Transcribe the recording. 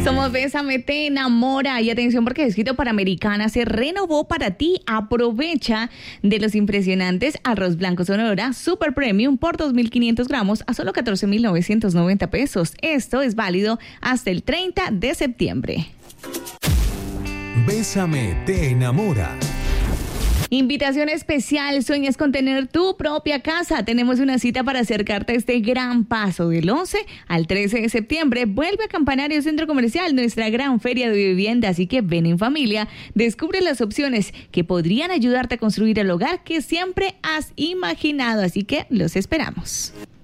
Somos Bésame, te enamora. Y atención porque Esquito Panamericana se renovó para ti. Aprovecha de los impresionantes arroz blanco Sonora Super Premium por 2.500 gramos a solo 14.990 pesos. Esto es válido hasta el 30 de septiembre. Bésame, te enamora. Invitación especial, ¿sueñas con tener tu propia casa? Tenemos una cita para acercarte a este gran paso. Del 11 al 13 de septiembre vuelve a Campanario Centro Comercial nuestra gran feria de vivienda, así que ven en familia, descubre las opciones que podrían ayudarte a construir el hogar que siempre has imaginado, así que los esperamos.